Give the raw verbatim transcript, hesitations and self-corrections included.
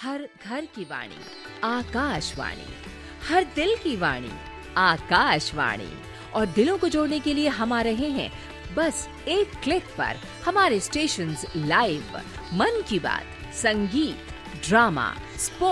हर घर की वाणी आकाशवाणी, हर दिल की वाणी आकाशवाणी। और दिलों को जोड़ने के लिए हम आ रहे हैं बस एक क्लिक पर। हमारे स्टेशंस लाइव, मन की बात, संगीत, ड्रामा, स्पोर्ट्स,